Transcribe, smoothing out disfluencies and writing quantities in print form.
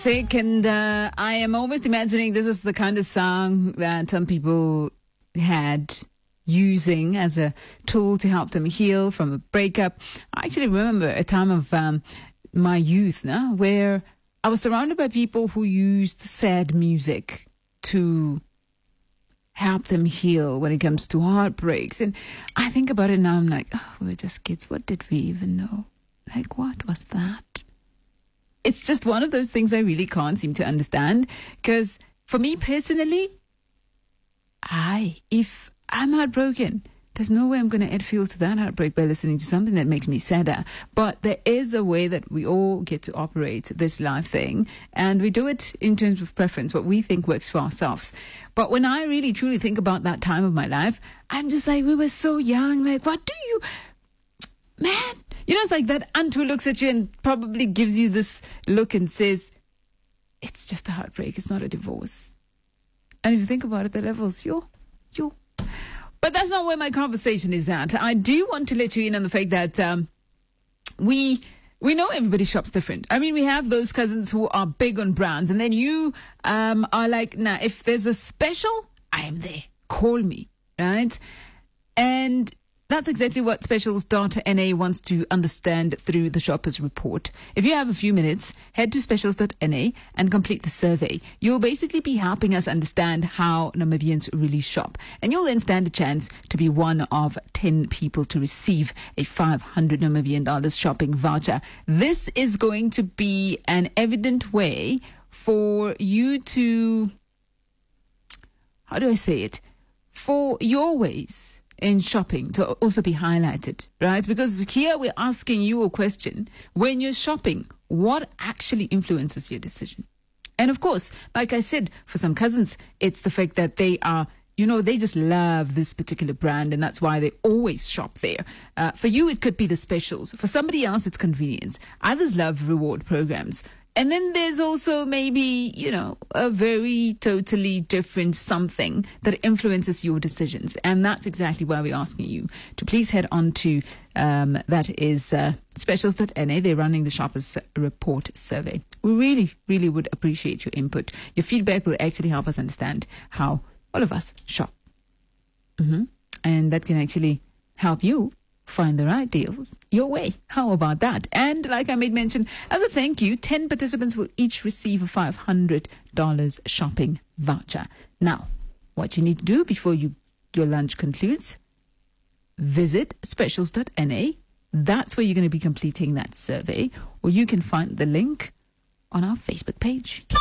And I am almost imagining this was the kind of song that some people had using as a tool to help them heal from a breakup. I actually remember a time of my youth now where I was surrounded by people who used sad music to help them heal when it comes to heartbreaks. And I think about it now, I'm like, oh, we were just kids. What did we even know? Like, what was that? It's just one of those things I really can't seem to understand. Because for me personally, if I'm heartbroken, there's no way I'm going to add fuel to that heartbreak by listening to something that makes me sadder. But there is a way that we all get to operate this life thing. And we do it in terms of preference, what we think works for ourselves. But when I really truly think about that time of my life, I'm just like, we were so young. Like, what do you... Man, you know, it's like that aunt who looks at you and probably gives you this look and says, it's just a heartbreak. It's not a divorce. And if you think about it, the levels, yo. But that's not where my conversation is at. I do want to let you in on the fact that we know everybody shops different. I mean, we have those cousins who are big on brands, and then you are like, nah, if there's a special, I am there. Call me, right? And that's exactly what Specials.na wants to understand through the Shoppers Report. If you have a few minutes, head to Specials.na and complete the survey. You'll basically be helping us understand how Namibians really shop. And you'll then stand a chance to be one of 10 people to receive a $500 Namibian shopping voucher. This is going to be an evident way for you to, how do I say it? For your ways in shopping to also be highlighted, right? Because here we're asking you a question. When you're shopping, what actually influences your decision? And of course, like I said, for some cousins, it's the fact that they are, they just love this particular brand, and that's why they always shop there. For you, it could be the specials. For somebody else, it's convenience. Others love reward programs. And then there's also maybe, a very totally different something that influences your decisions. And that's exactly why we're asking you to please head on to, that is Specials.na. They're running the Shoppers Report survey. We really, really would appreciate your input. Your feedback will actually help us understand how all of us shop. And that can actually help you find the right deals your way. How about that? And like I made mention, as a thank you, 10 participants will each receive a $500 shopping voucher. Now, what you need to do before your lunch concludes, visit Specials.na. That's where you're going to be completing that survey, or you can find the link on our Facebook page.